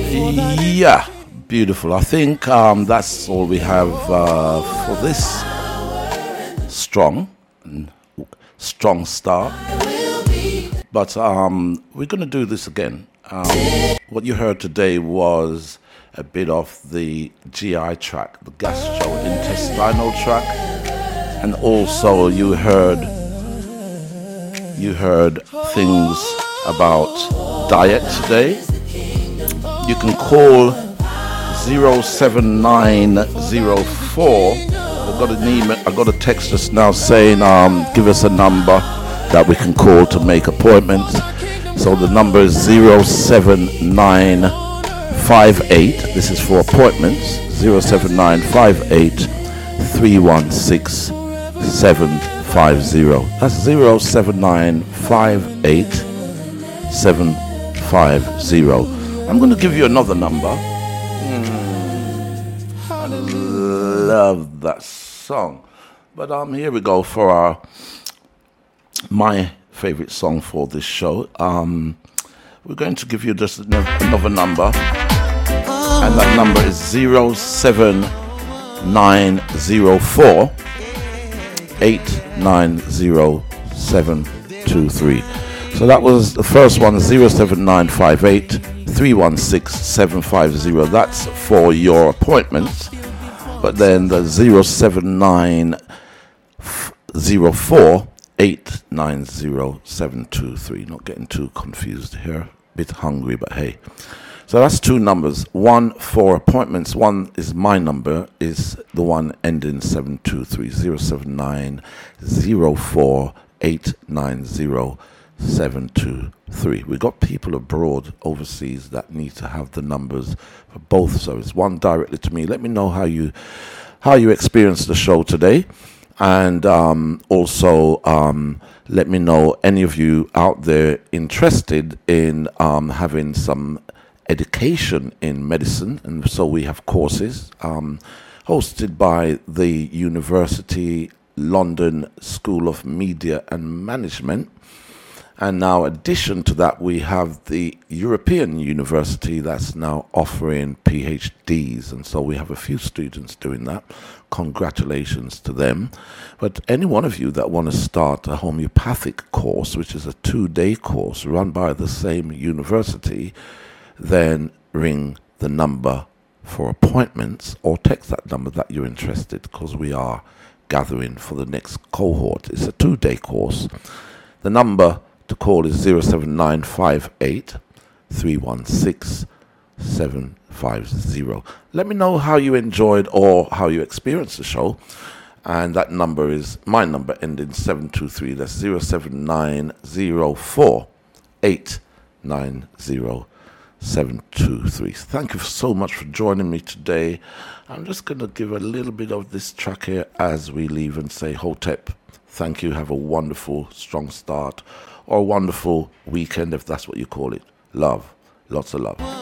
Yeah, beautiful. I think that's all we have for this strong start. But we're going to do this again. What you heard today was a bit of the GI track, the gastrointestinal track, and also you heard things about diet today. You can call 07904. I got a text just now saying give us a number that we can call to make appointments. So the number is 07958. This is for appointments. 07958 316 750. That's 07958 750. I'm going to give you another number. I love that song. But here we go for my favorite song for this show. We're going to give you just another number. And that number is 07904 890 So that was the first one, 07958 316 750. That's for your appointments. But then the 07904 890 723. Not getting too confused here. Bit hungry, but hey. So that's two numbers. One for appointments. One is my number, is the one ending 723. 07904 890 723. We got people abroad, overseas, that need to have the numbers for both services. One directly to me. Let me know how you experienced the show today, and also let me know any of you out there interested in having some education in medicine. And so we have courses hosted by the University London School of Media and Management. And now, addition to that, we have the European University that's now offering PhDs. And so we have a few students doing that. Congratulations to them. But any one of you that want to start a homeopathic course, which is a 2-day course run by the same university, then ring the number for appointments or text that number that you're interested, because we are gathering for the next cohort. It's a 2-day course. The number to call is 07958 316 750. Let me know how you enjoyed or how you experienced the show. And that number is my number ending 723. That's 07904 890 723. Thank you so much for joining me today. I'm just going to give a little bit of this track here as we leave and say, Hotep, thank you. Have a wonderful, strong start or a wonderful weekend, if that's what you call it. Love. Lots of love.